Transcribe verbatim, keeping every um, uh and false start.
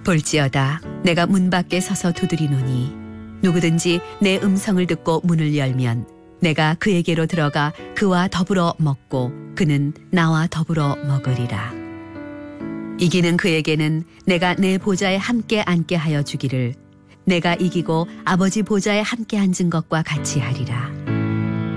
볼지어다 내가 문 밖에 서서 두드리노니 누구든지 내 음성을 듣고 문을 열면 내가 그에게로 들어가 그와 더불어 먹고 그는 나와 더불어 먹으리라. 이기는 그에게는 내가 내 보좌에 함께 앉게 하여 주기를 내가 이기고 아버지 보좌에 함께 앉은 것과 같이 하리라.